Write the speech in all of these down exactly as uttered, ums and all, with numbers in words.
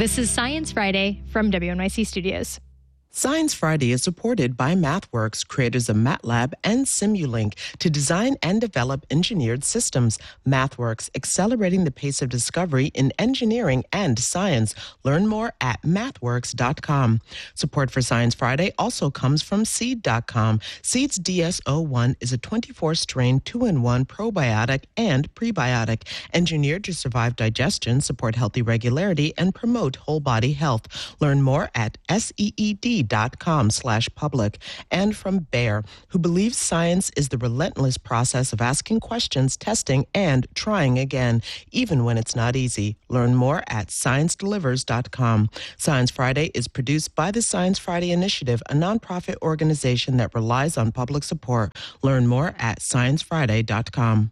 This is Science Friday from W N Y C Studios. Science Friday is supported by MathWorks, creators of MATLAB and Simulink, to design and develop engineered systems. MathWorks, accelerating the pace of discovery in engineering and science. Learn more at mathworks dot com. Support for Science Friday also comes from seed dot com. Seed's D S O one is a twenty-four strain two in one probiotic and prebiotic, engineered to survive digestion, support healthy regularity, and promote whole body health. Learn more at seed dot com slash public. And from Bayer, who believes science is the relentless process of asking questions, testing, and trying again, even when it's not easy. Learn more at science delivers dot com. Science Friday is produced by the Science Friday Initiative, a nonprofit organization that relies on public support. Learn more at science friday dot com.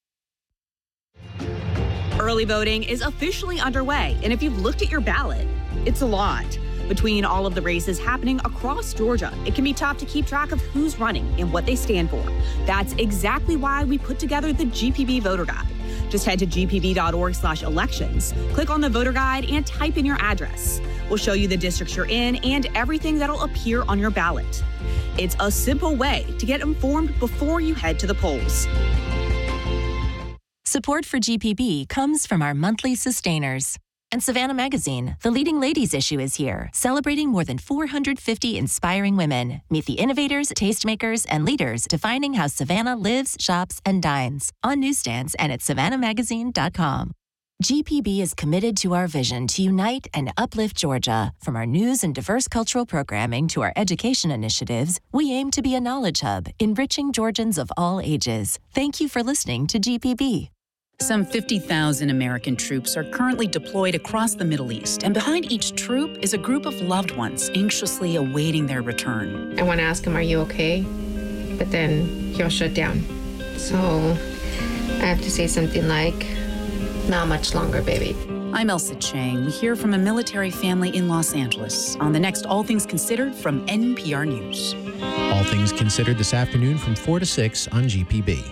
Early voting is officially underway, and if you've looked at your ballot, it's a lot. Between all of the races happening across Georgia, it can be tough to keep track of who's running and what they stand for. That's exactly why we put together the G P B Voter Guide. Just head to g p b dot org slash elections, click on the voter guide, and type in your address. We'll show you the districts you're in and everything that'll appear on your ballot. It's a simple way to get informed before you head to the polls. Support for G P B comes from our monthly sustainers. And Savannah Magazine, the leading ladies issue, is here, celebrating more than four hundred fifty inspiring women. Meet the innovators, tastemakers, and leaders defining how Savannah lives, shops, and dines. On newsstands and at savannah magazine dot com. G P B is committed to our vision to unite and uplift Georgia. From our news and diverse cultural programming to our education initiatives, we aim to be a knowledge hub, enriching Georgians of all ages. Thank you for listening to G P B. Some fifty thousand American troops are currently deployed across the Middle East, and behind each troop is a group of loved ones anxiously awaiting their return. I want to ask him, are you okay? But then he'll shut down. So I have to say something like, not much longer, baby. I'm Elsa Chang. We hear from a military family in Los Angeles on the next All Things Considered from N P R News. All Things Considered this afternoon from four to six on G P B.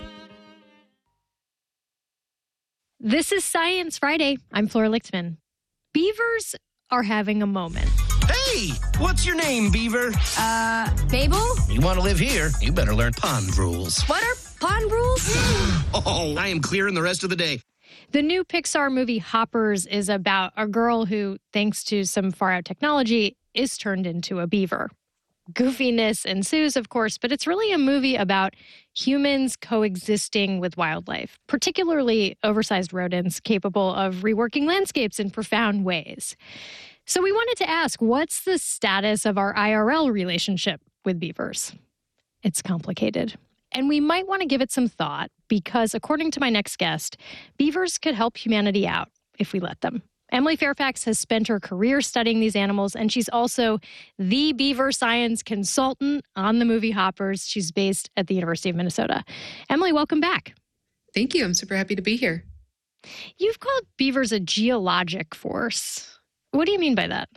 This is Science Friday. I'm Flora Lichtman. Beavers are having a moment. Hey, what's your name, Beaver? Uh, Babel? You want to live here, you better learn pond rules. What are pond rules? Oh, I am clear in the rest of the day. The new Pixar movie Hoppers is about a girl who, thanks to some far-out technology, is turned into a beaver. Goofiness ensues, of course, but it's really a movie about humans coexisting with wildlife, particularly oversized rodents capable of reworking landscapes in profound ways. So we wanted to ask, what's the status of our I R L relationship with beavers? It's complicated. And we might want to give it some thought because, according to my next guest, beavers could help humanity out if we let them. Emily Fairfax has spent her career studying these animals, and she's also the beaver science consultant on the movie Hoppers. She's based at the University of Minnesota. Emily, welcome back. Thank you. I'm super happy to be here. You've called beavers a geologic force. What do you mean by that?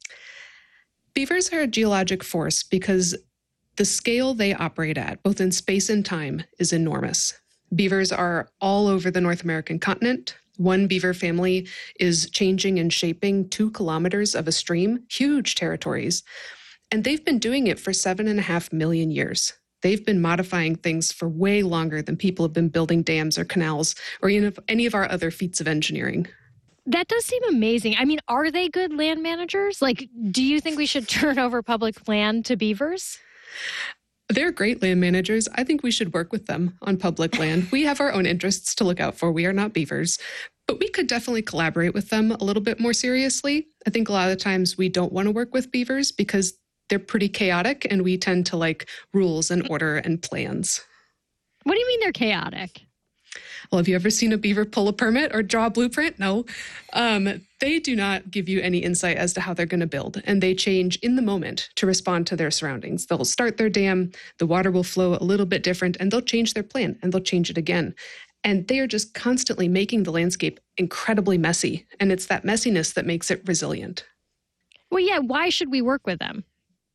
Beavers are a geologic force because the scale they operate at, both in space and time, is enormous. Beavers are all over the North American continent. One beaver family is changing and shaping two kilometers of a stream, huge territories. And they've been doing it for seven and a half million years. They've been modifying things for way longer than people have been building dams or canals or any of our other feats of engineering. That does seem amazing. I mean, are they good land managers? Like, do you think we should turn over public land to beavers? They're great land managers. I think we should work with them on public land. We have our own interests to look out for. We are not beavers. But we could definitely collaborate with them a little bit more seriously. I think a lot of the times we don't want to work with beavers because they're pretty chaotic and we tend to like rules and order and plans. What do you mean they're chaotic? Well, have you ever seen a beaver pull a permit or draw a blueprint? No. Um, they do not give you any insight as to how they're going to build, and they change in the moment to respond to their surroundings. They'll start their dam, the water will flow a little bit different, and they'll change their plan, and they'll change it again. And they are just constantly making the landscape incredibly messy, and it's that messiness that makes it resilient. Well, yeah, why should we work with them?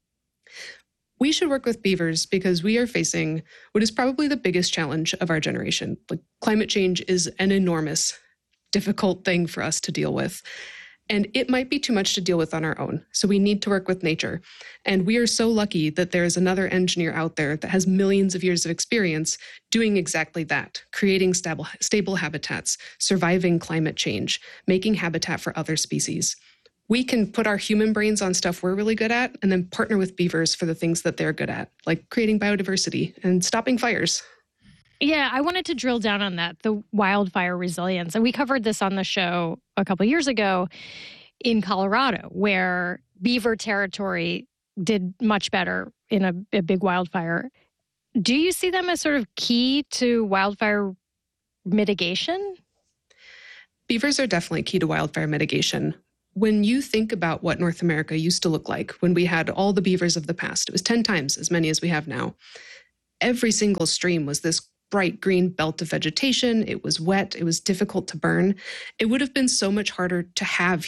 We should work with beavers because we are facing what is probably the biggest challenge of our generation. Like, climate change is an enormous, difficult thing for us to deal with. And it might be too much to deal with on our own. So we need to work with nature. And we are so lucky that there is another engineer out there that has millions of years of experience doing exactly that, creating stable, stable habitats, surviving climate change, making habitat for other species. We can put our human brains on stuff we're really good at and then partner with beavers for the things that they're good at, like creating biodiversity and stopping fires. Yeah, I wanted to drill down on that, the wildfire resilience. And we covered this on the show a couple years ago in Colorado, where beaver territory did much better in a, a big wildfire. Do you see them as sort of key to wildfire mitigation? Beavers are definitely key to wildfire mitigation. When you think about what North America used to look like when we had all the beavers of the past, it was ten times as many as we have now. Every single stream was this bright green belt of vegetation. It was wet. It was difficult to burn. It would have been so much harder to have